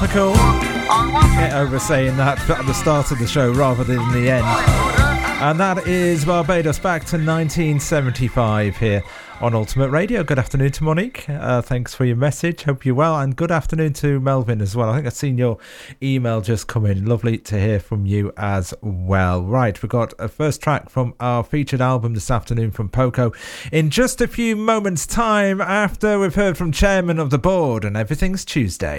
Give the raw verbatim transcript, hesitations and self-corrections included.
Cool. Get over saying that at the start of the show rather than the end. And that is Barbados back to nineteen seventy-five here on Ultimate Radio. Good afternoon to Monique. Uh, thanks for your message. Hope you're well. And good afternoon to Melvin as well. I think I've seen your email just come in. Lovely to hear from you as well. Right, we've got a first track from our featured album this afternoon from Poco in just a few moments' time after we've heard from Chairman of the Board and Everything's Tuesday.